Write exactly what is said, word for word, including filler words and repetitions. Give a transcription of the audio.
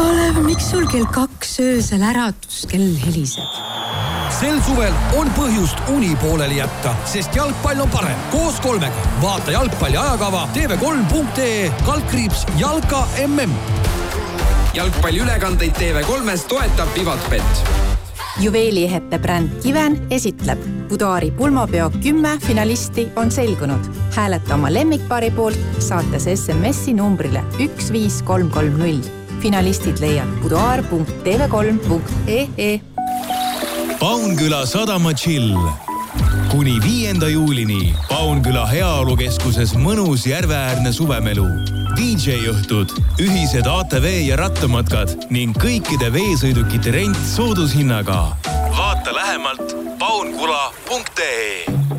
Kalev, miks sul kell kaks öösel äratus kell heliseb? Sel suvel on põhjust uni pooleli jätta, sest jalgpall on parem. Koos kolmega. Vaata jalgpalli ajakava T V kolm punkt ee kaldkriips jalka M M. Jalgpalli ülekandeid T V kolmes toetab Vivatbet. Juveeliehete bränd Kiven esitleb. Budaari pulmapeo kümme finalisti on selgunud. Hääleta oma lemmikpaari poolt, saates S M S-i numbrile üks viis kolm kolm null. Finalistid leiad budaar punkt T V kolm punkt ee. Paunküla sadama chill. Kuni viienda juulini Paunküla heaolukeskuses mõnus järveäärne suvemelu. D J-õhtud, ühised A T V ja rattamatkad ning kõikide veesõidukite rent soodushinnaga. Vaata lähemalt paunkula punkt ee.